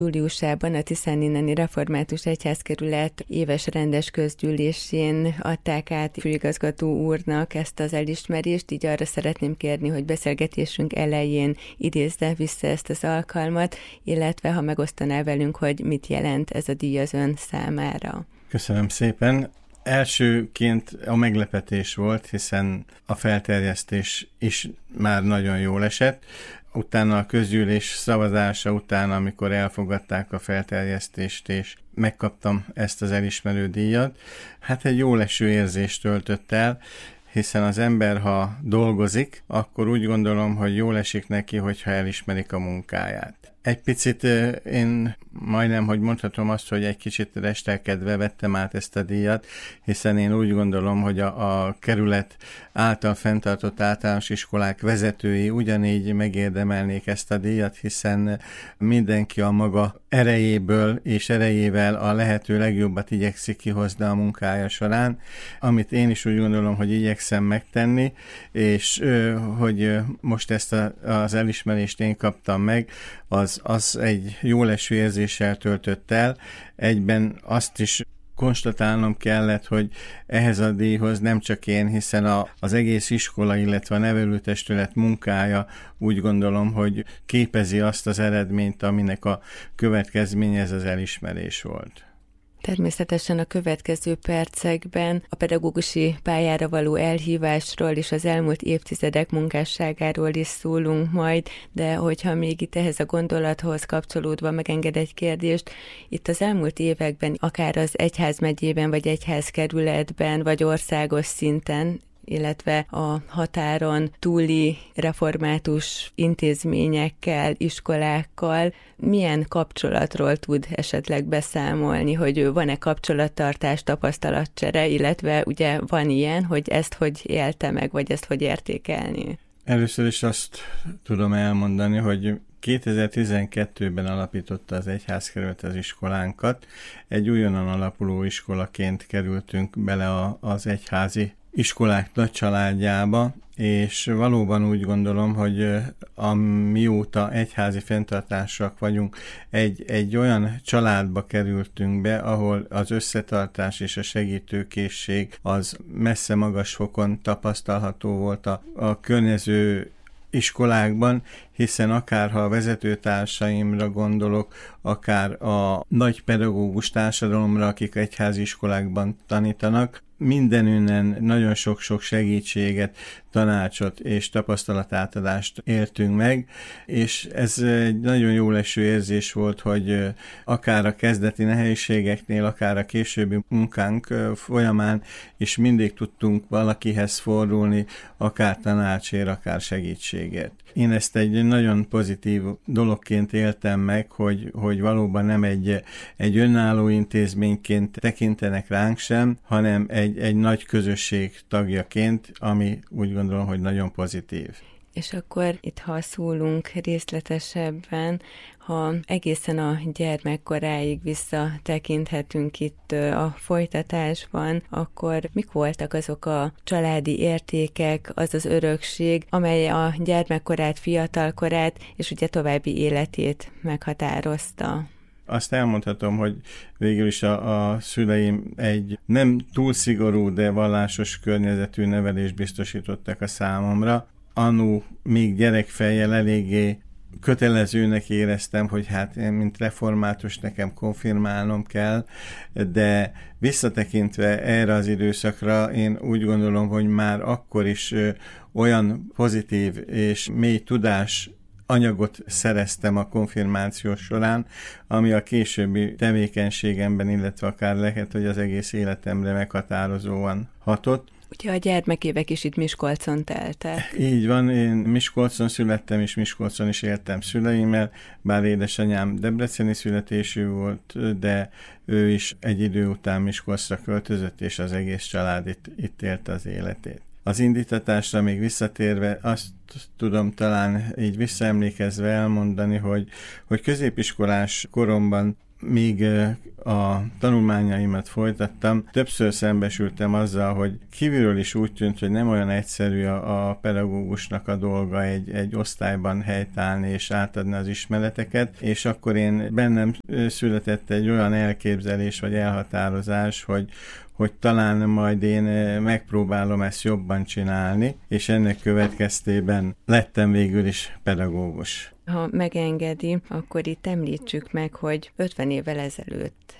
Júliusában a Tiszáninneni Református Egyházkerület éves rendes közgyűlésén adták át főigazgató úrnak ezt az elismerést, így arra szeretném kérni, hogy beszélgetésünk elején idézze vissza ezt az alkalmat, illetve ha megosztaná velünk, hogy mit jelent ez a díj az ön számára. Köszönöm szépen. Elsőként a meglepetés volt, hiszen a felterjesztés is már nagyon jól esett. Utána a közgyűlés szavazása után, amikor elfogadták a felterjesztést, és megkaptam ezt az elismerő díjat, hát egy jól eső érzést töltött el, hiszen az ember, ha dolgozik, akkor úgy gondolom, hogy jól esik neki, hogyha elismerik a munkáját. Egy picit én majdnem, hogy mondhatom azt, hogy egy kicsit restelkedve vettem át ezt a díjat, hiszen én úgy gondolom, hogy a kerület által fenntartott általános iskolák vezetői ugyanígy megérdemelnék ezt a díjat, hiszen mindenki a maga erejéből és erejével a lehető legjobbat igyekszik kihozni a munkája során, amit én is úgy gondolom, hogy igyekszem megtenni, és hogy most ezt az elismerést én kaptam meg, az egy jól eső érzéssel töltött el. Egyben azt is konstatálnom kellett, hogy ehhez a díjhoz nem csak én, hiszen az egész iskola, illetve a nevelőtestület munkája úgy gondolom, hogy képezi azt az eredményt, aminek a következménye ez az elismerés volt. Természetesen a következő percekben a pedagógusi pályára való elhívásról és az elmúlt évtizedek munkásságáról is szólunk majd, de hogyha még itt ehhez a gondolathoz kapcsolódva megenged egy kérdést, itt az elmúlt években akár az egyházmegyében, vagy egyházkerületben, vagy országos szinten, illetve a határon túli református intézményekkel, iskolákkal milyen kapcsolatról tud esetleg beszámolni, hogy van-e kapcsolattartás, tapasztalatcsere, illetve ugye van ilyen, hogy ezt hogy élte meg, vagy ezt hogy értékelni? Először is azt tudom elmondani, hogy 2012-ben alapította az egyházkerület az iskolánkat. Egy újonnan alapuló iskolaként kerültünk bele az egyházi iskolák nagy családjába, és valóban úgy gondolom, hogy mióta egyházi fenntartásak vagyunk, egy olyan családba kerültünk be, ahol az összetartás és a segítőkészség az messze magas fokon tapasztalható volt a környező iskolákban, hiszen akár ha a vezetőtársaimra gondolok, akár a nagy pedagógus társadalomra, akik egyházi iskolákban tanítanak, mindenünnen nagyon sok-sok segítséget, tanácsot és tapasztalatátadást éltünk meg, és ez egy nagyon jól eső érzés volt, hogy akár a kezdeti nehézségeknél, akár a későbbi munkánk folyamán is mindig tudtunk valakihez fordulni, akár tanácsért, akár segítségért. Én ezt egy nagyon pozitív dologként éltem meg, hogy valóban nem egy önálló intézményként tekintenek ránk sem, hanem egy nagy közösség tagjaként, ami úgy gondolom, hogy nagyon pozitív. És akkor itt, ha szólunk részletesebben, ha egészen a gyermekkoráig visszatekinthetünk itt a folytatásban, akkor mik voltak azok a családi értékek, az az örökség, amely a gyermekkorát, fiatalkorát és ugye további életét meghatározta? Azt elmondhatom, hogy végül is a szüleim egy nem túl szigorú, de vallásos környezetű nevelést biztosítottak a számomra. Annó még gyerekfejjel eléggé kötelezőnek éreztem, hogy hát én, mint református, nekem konfirmálnom kell, de visszatekintve erre az időszakra én úgy gondolom, hogy már akkor is olyan pozitív és mély tudás anyagot szereztem a konfirmáció során, ami a későbbi tevékenységemben, illetve akár lehet, hogy az egész életemre meghatározóan hatott. Ugye a gyermekévek is itt Miskolcon teltek. Így van, én Miskolcon születtem, és Miskolcon is éltem szüleimmel, bár édesanyám debreceni születésű volt, de ő is egy idő után Miskolcra költözött, és az egész család itt élte az életét. Az indítatásra még visszatérve azt tudom talán így visszaemlékezve elmondani, hogy középiskolás koromban még a tanulmányaimat folytattam, többször szembesültem azzal, hogy kívülről is úgy tűnt, hogy nem olyan egyszerű a pedagógusnak a dolga egy osztályban helytállni és átadni az ismereteket, és akkor bennem született egy olyan elképzelés vagy elhatározás, hogy talán majd én megpróbálom ezt jobban csinálni, és ennek következtében lettem végül is pedagógus. Ha megengedi, akkor itt említsük meg, hogy 50 évvel ezelőtt,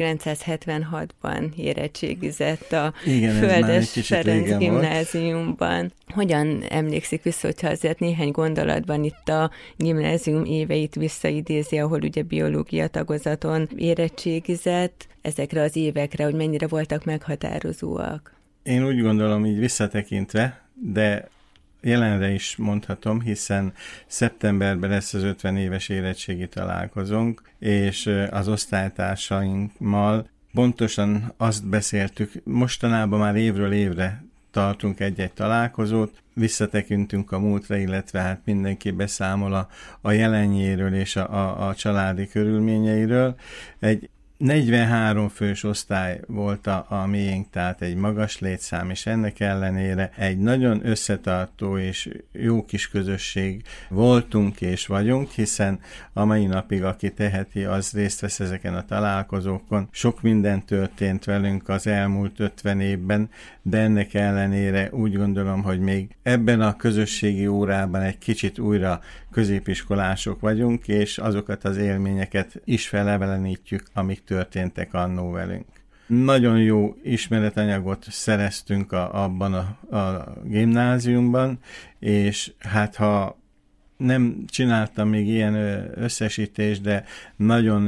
1976-ban érettségizett a Földes Ferenc gimnáziumban. Hogyan emlékszik vissza, hogyha azért néhány gondolatban itt a gimnázium éveit visszaidézi, ahol ugye biológia tagozaton érettségizett, ezekre az évekre, hogy mennyire voltak meghatározóak? Én úgy gondolom így visszatekintve, de jelenre is mondhatom, hiszen szeptemberben lesz az 50 éves érettségi találkozónk, és az osztálytársaimmal pontosan azt beszéltük, mostanában már évről évre tartunk egy-egy találkozót, visszatekintünk a múltra, illetve hát mindenki beszámol a jelenjéről és a családi körülményeiről. Egy 43 fős osztály volt a miénk, tehát egy magas létszám, és ennek ellenére egy nagyon összetartó és jó kis közösség voltunk és vagyunk, hiszen a mai napig, aki teheti, az részt vesz ezeken a találkozókon. Sok minden történt velünk az elmúlt 50 évben, de ennek ellenére úgy gondolom, hogy még ebben a közösségi órában egy kicsit újra középiskolások vagyunk, és azokat az élményeket is felevelenítjük, amik történtek annó velünk. Nagyon jó ismeretanyagot szereztünk abban a gimnáziumban, és hát ha nem csináltam még ilyen összesítést, de nagyon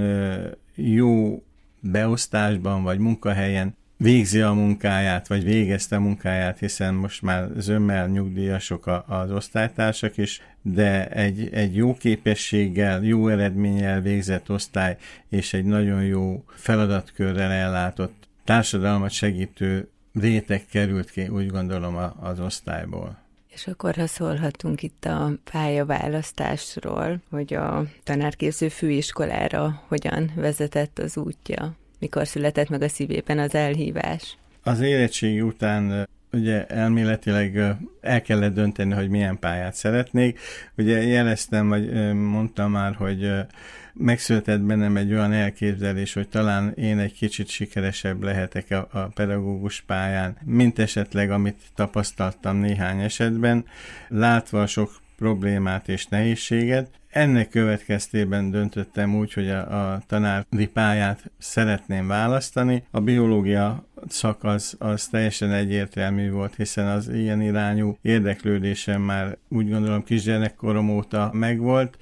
jó beosztásban vagy munkahelyen végzi a munkáját, vagy végezte a munkáját, hiszen most már zömmel nyugdíjasok az osztálytársak is, de egy jó képességgel, jó eredménnyel végzett osztály, és egy nagyon jó feladatkörrel ellátott társadalmat segítő réteg került ki, úgy gondolom, az osztályból. És akkor, ha szólhatunk itt a pályaválasztásról, hogy a tanárképző főiskolára hogyan vezetett az útja? Mikor született meg a szívében az elhívás? Az érettségi után ugye elméletileg el kellett dönteni, hogy milyen pályát szeretnék. Ugye jeleztem, vagy mondtam már, hogy megszületett bennem egy olyan elképzelés, hogy talán én egy kicsit sikeresebb lehetek a pedagógus pályán, mint esetleg, amit tapasztaltam néhány esetben, látva a sok problémát és nehézséget. Ennek következtében döntöttem úgy, hogy a tanári pályát szeretném választani. A biológia szak az teljesen egyértelmű volt, hiszen az ilyen irányú érdeklődésem már úgy gondolom kisgyerekkorom óta megvolt,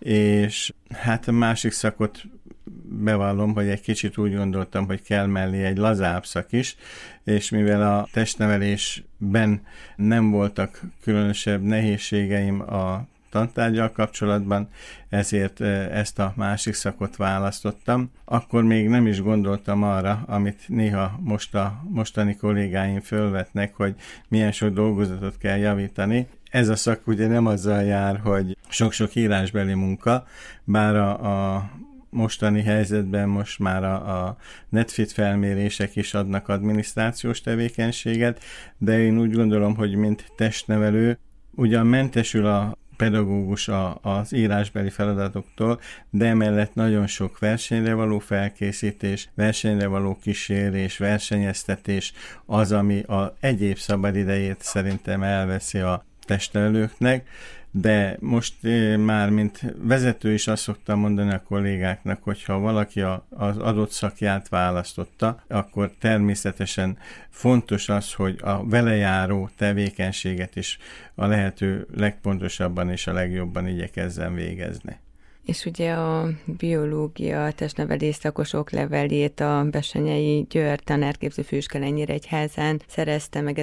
és hát a másik szakot bevallom, hogy egy kicsit úgy gondoltam, hogy kell mellé egy lazább szak is, és mivel a testnevelésben nem voltak különösebb nehézségeim a tantárggyal kapcsolatban, ezért ezt a másik szakot választottam. Akkor még nem is gondoltam arra, amit néha most a mostani kollégáim fölvetnek, hogy milyen sok dolgozatot kell javítani. Ez a szak ugye nem azzal jár, hogy sok-sok írásbeli munka, bár a mostani helyzetben most már a Netfit felmérések is adnak adminisztrációs tevékenységet, de én úgy gondolom, hogy mint testnevelő ugyan mentesül a pedagógus az írásbeli feladatoktól, de emellett nagyon sok versenyre való felkészítés, versenyre való kísérés, versenyeztetés az, ami a egyéb szabadidejét szerintem elveszi a testnevelőknek, de most már mint vezető is azt szoktam mondani a kollégáknak, hogy ha valaki az adott szakját választotta, akkor természetesen fontos az, hogy a vele járó tevékenységet is a lehető legpontosabban és a legjobban igyekezzen végezni. És ugye a biológia testnevelés szakos oklevelét a Bessenyei György tanárképző főiskola Nyíregyházán szerezte meg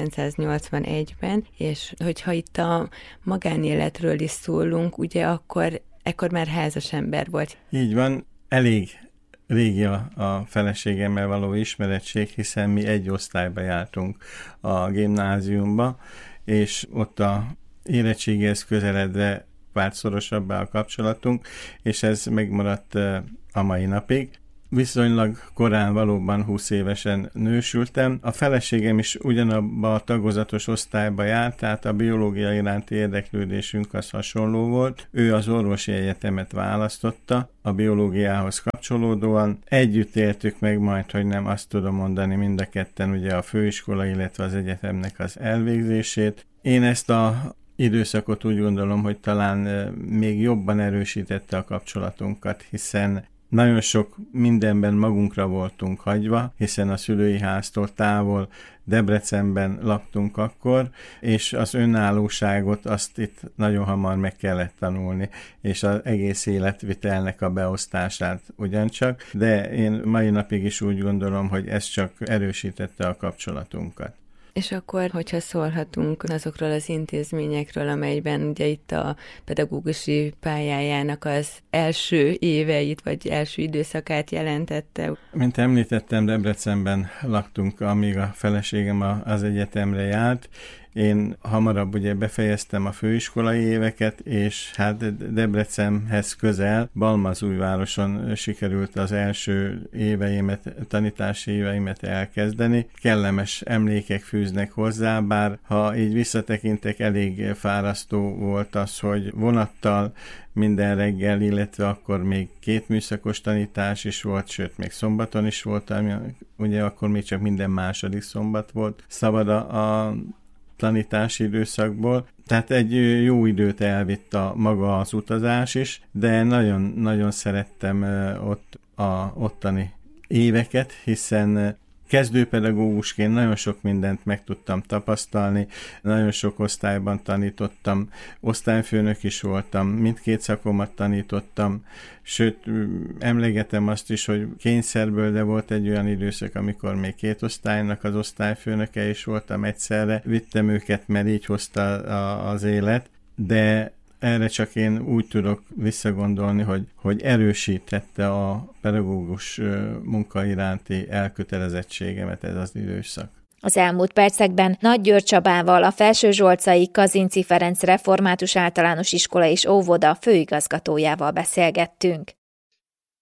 1981-ben, és hogyha itt a magánéletről is szólunk, ugye ekkor már házas ember volt. Így van, elég régi a feleségemmel való ismerettség, hiszen mi egy osztályba jártunk a gimnáziumba, és ott a érettségéhez közeledve vált szorosabbá a kapcsolatunk, és ez megmaradt a mai napig. viszonylag korán, valóban 20 évesen nősültem. A feleségem is ugyanabba a tagozatos osztályba járt, tehát a biológia iránti érdeklődésünk az hasonló volt. Ő az orvosi egyetemet választotta a biológiához kapcsolódóan. Együtt éltük meg majd, hogy nem azt tudom mondani, mind a ketten ugye a főiskola, illetve az egyetemnek az elvégzését. Én ezt a időszakot úgy gondolom, hogy talán még jobban erősítette a kapcsolatunkat, hiszen nagyon sok mindenben magunkra voltunk hagyva, hiszen a szülői háztól távol Debrecenben laktunk akkor, és az önállóságot azt itt nagyon hamar meg kellett tanulni, és az egész életvitelnek a beosztását ugyancsak, de én mai napig is úgy gondolom, hogy ez csak erősítette a kapcsolatunkat. És akkor, hogyha szólhatunk azokról az intézményekről, amelyben ugye itt a pedagógusi pályájának az első éveit, vagy első időszakát jelentette. Mint említettem, Debrecenben laktunk, amíg a feleségem az egyetemre járt. Én hamarabb ugye befejeztem a főiskolai éveket, és hát Debrecenhez közel, Balmazújvároson sikerült az első éveimet, tanítási éveimet elkezdeni. Kellemes emlékek fűznek hozzá, bár ha így visszatekintek, elég fárasztó volt az, hogy vonattal minden reggel, illetve akkor még 2 műszakos tanítás is volt, sőt, még szombaton is volt, ami ugye akkor még csak minden második szombat volt szabad a tanítási időszakból, tehát egy jó időt elvitt maga az utazás is, de nagyon-nagyon szerettem ott ottani éveket, hiszen kezdőpedagógusként nagyon sok mindent meg tudtam tapasztalni, nagyon sok osztályban tanítottam, osztályfőnök is voltam, mindkét szakomat tanítottam, sőt, emlegetem azt is, hogy kényszerből, de volt egy olyan időszak, amikor még 2 osztálynak az osztályfőnöke is voltam egyszerre, vittem őket, mert így hozta az élet, de erre csak én úgy tudok visszagondolni, hogy erősítette a pedagógus munka iránti elkötelezettségemet ez az időszak. Az elmúlt percekben Nagy György Csabával, a Felsőzsolcai Kazinczy Ferenc Református Általános Iskola és Óvoda főigazgatójával beszélgettünk.